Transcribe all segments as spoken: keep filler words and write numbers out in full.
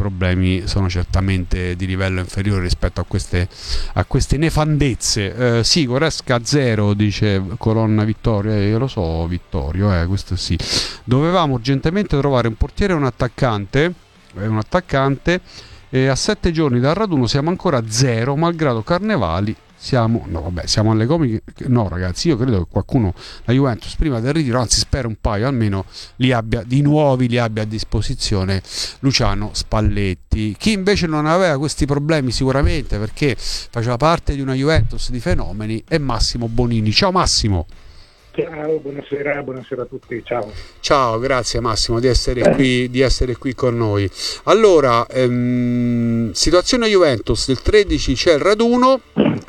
problemi sono certamente di livello inferiore rispetto a queste, a queste nefandezze. Eh, sì, Goretzka zero, dice Colonna Vittorio, eh, io lo so Vittorio, eh, questo sì. Dovevamo urgentemente trovare un portiere e un attaccante, eh, un attaccante e a sette giorni dal raduno siamo ancora a zero, malgrado Carnevali. Siamo, no vabbè, siamo alle comiche. No ragazzi, io credo che qualcuno, la Juventus prima del ritiro, anzi spero un paio almeno li abbia di nuovi, li abbia a disposizione Luciano Spalletti. Chi invece non aveva questi problemi sicuramente perché faceva parte di una Juventus di fenomeni è Massimo Bonini. Ciao Massimo. Ciao, buonasera, buonasera a tutti, ciao. Ciao, grazie Massimo di essere qui, di essere qui con noi. Allora, ehm, situazione Juventus, il tredici c'è il raduno,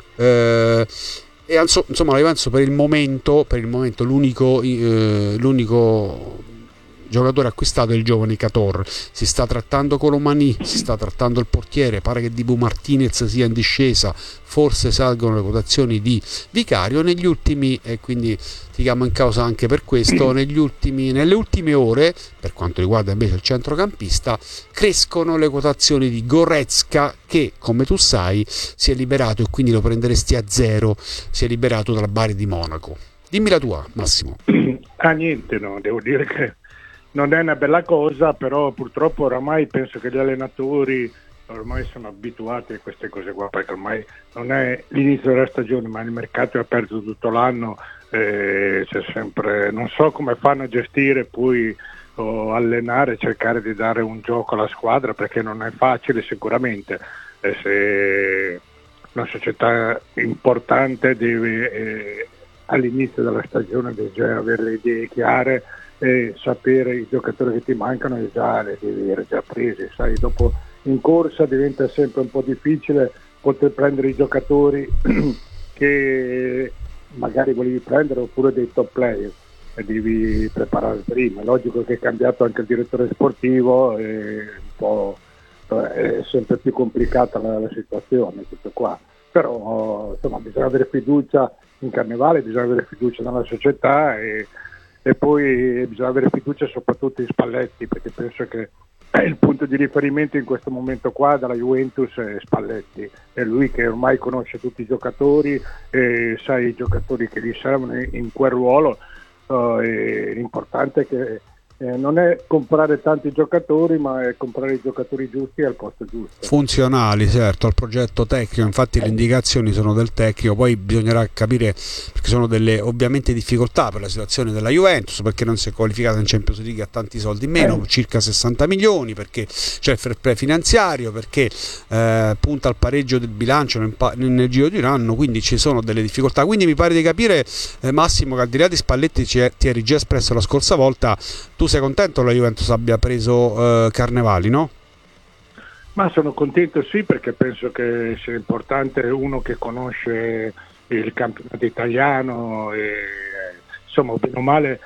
eh, e insomma la Juventus per il momento, per il momento l'unico, eh, l'unico giocatore acquistato è il giovane Cator. Si sta trattando Colomani, si sta trattando il portiere, pare che Dibu Martinez sia in discesa, forse salgono le quotazioni di Vicario negli ultimi, e quindi ti chiamo in causa anche per questo, negli ultimi, nelle ultime ore, per quanto riguarda invece il centrocampista, crescono le quotazioni di Goretzka che, come tu sai, si è liberato, e quindi lo prenderesti a zero, si è liberato dal Bari di Monaco. Dimmi la tua, Massimo. Ah, niente, no, devo dire che non è una bella cosa, però purtroppo oramai penso che gli allenatori ormai sono abituati a queste cose qua, perché ormai non è l'inizio della stagione, ma il mercato è aperto tutto l'anno, eh, c'è sempre, non so come fanno a gestire poi o allenare, cercare di dare un gioco alla squadra, perché non è facile sicuramente. Eh, se una società importante deve eh, all'inizio della stagione deve già avere le idee chiare e sapere i giocatori che ti mancano e già le devi avere già presi, sai, dopo in corsa diventa sempre un po' difficile poter prendere i giocatori che magari volevi prendere, oppure dei top player, e devi preparare prima. È logico che è cambiato anche il direttore sportivo e un po' è sempre più complicata la, la situazione, tutto qua. Però insomma bisogna avere fiducia in Carnevale, bisogna avere fiducia nella società e e poi bisogna avere fiducia soprattutto in Spalletti, perché penso che il punto di riferimento in questo momento qua dalla Juventus è Spalletti, è lui che ormai conosce tutti i giocatori e sa i giocatori che gli servono in quel ruolo. Uh, e l'importante è che eh, non è comprare tanti giocatori, ma è comprare i giocatori giusti al posto giusto, funzionali, certo, al progetto tecnico. Infatti le indicazioni sono del tecnico, poi bisognerà capire, perché sono delle ovviamente difficoltà per la situazione della Juventus, perché non si è qualificata in Champions League a tanti soldi in meno, eh. circa sessanta milioni, perché c'è il fair play finanziario, perché eh, punta al pareggio del bilancio nel, nel giro di un anno, quindi ci sono delle difficoltà. Quindi mi pare di capire, eh, Massimo, che al di là di Spalletti ci, ti eri già espresso la scorsa volta, tu sei contento che la Juventus abbia preso eh, Carnevali, no? Ma sono contento, sì, perché penso che sia importante uno che conosce il campionato italiano e insomma bene o male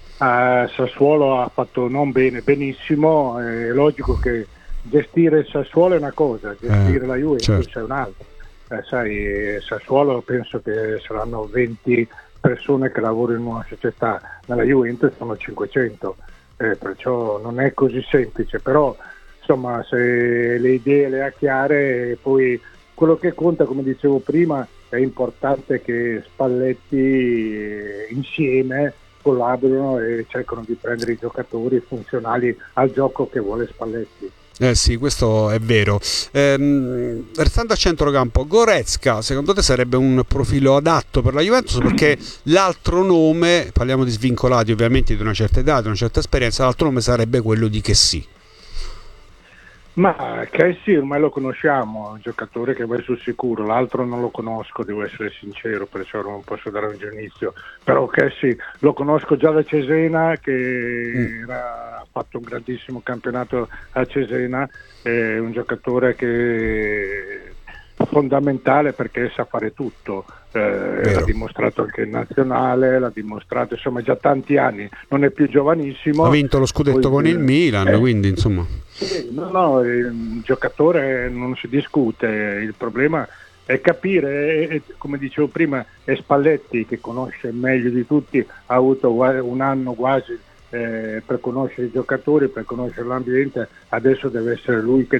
a Sassuolo ha fatto non bene, benissimo. È logico che gestire il Sassuolo è una cosa, gestire eh, la Juventus certo. è un'altra. Eh, sai, Sassuolo penso che saranno venti persone che lavorano in una società, nella Juventus sono cinquecento, eh, perciò non è così semplice, però insomma se le idee le ha chiare, poi quello che conta, come dicevo prima, è importante che Spalletti eh, insieme collaborano e cercano di prendere i giocatori funzionali al gioco che vuole Spalletti. Eh sì, questo è vero. Ehm, restando a centrocampo, Goretzka secondo te sarebbe un profilo adatto per la Juventus? Perché l'altro nome, parliamo di svincolati ovviamente di una certa età, di una certa esperienza, l'altro nome sarebbe quello di Kessie. Ma Kessie ormai lo conosciamo, è un giocatore che va sul sicuro, l'altro non lo conosco, devo essere sincero, perciò non posso dare un giudizio, però Kessie lo conosco già da Cesena, che mm. era, ha fatto un grandissimo campionato a Cesena, è un giocatore che è fondamentale perché sa fare tutto, eh, l'ha dimostrato anche in nazionale, l'ha dimostrato insomma già tanti anni, non è più giovanissimo, ha vinto lo scudetto poi, con il Milan, eh, quindi insomma sì, no, no, il giocatore non si discute, il problema è capire, e, come dicevo prima, è Spalletti che conosce meglio di tutti, ha avuto un anno quasi eh, per conoscere i giocatori, per conoscere l'ambiente, adesso deve essere lui che